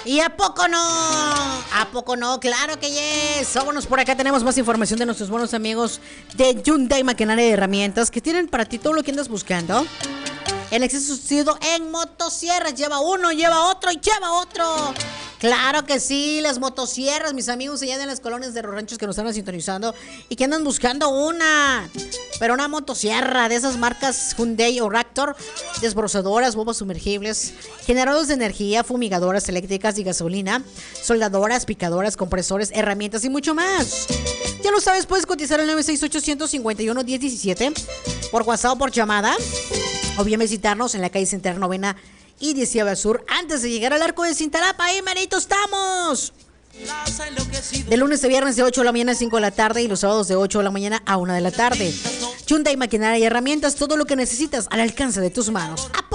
¿Y a poco no? ¿A poco no? Claro que yes. Vámonos por acá, tenemos más información de nuestros buenos amigos de Hyundai Maquinaria de Herramientas que tienen para ti todo lo que andas buscando. El exceso surtido en motosierras. Lleva uno, lleva otro y lleva otro. Claro que sí, las motosierras, mis amigos allá de las colonias de los ranchos que nos están sintonizando y que andan buscando pero una motosierra de esas marcas Hyundai o Raptor, desbrozadoras, bombas sumergibles, generadores de energía, fumigadoras eléctricas y gasolina, soldadoras, picadoras, compresores, herramientas y mucho más. Ya lo sabes, puedes cotizar al 968-151-1017 por WhatsApp o por llamada, o bien visitarnos en la calle Central Novena y 10 Sur antes de llegar al Arco de Cintalapa. Ahí, manito, estamos de lunes a viernes de 8 de la mañana a 5 de la tarde y los sábados de 8 de la mañana a 1 de la tarde. Hyundai Maquinaria y Herramientas, todo lo que necesitas al alcance de tus manos.